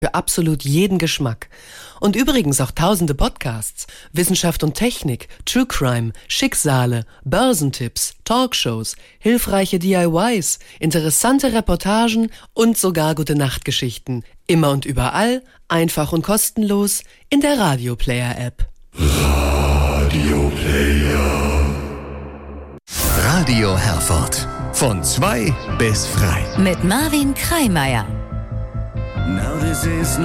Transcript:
Für absolut jeden Geschmack. Und übrigens auch tausende Podcasts. Wissenschaft und Technik, True Crime, Schicksale, Börsentipps, Talkshows, hilfreiche DIYs, interessante Reportagen und sogar Gute-Nacht-Geschichten. Immer und überall, einfach und kostenlos in der Radio-Player-App. Radio-Player. Radio Herford. Von 2 bis frei. Mit Marvin Kreimeier. Now this is